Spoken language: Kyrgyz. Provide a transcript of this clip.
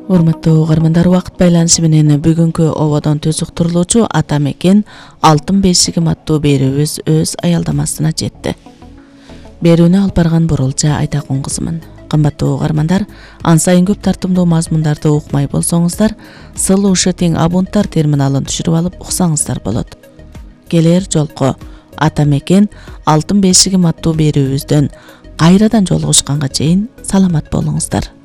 Урматтуу угармандар, убакыт байланышы менен бүгүнкү ободон түз уктурулуучу Ата Мекен Алтын бешигим аттуу берүүбүз өз аялдамасына жетти. Берүүнү алып барган Бурулжа Айтакун кызымын. Кымбаттуу угармандар, ансайын көп тартымдуу мазмундарды укмай болсоңуздар, Solution Ubuntu терминалын түшүрүп алып уксаңыздар болот. Келер жолку Ата Мекен Алтын бешигим аттуу берүүбүздөн кайрадан жолугушканга чейин саламат болуңуздар.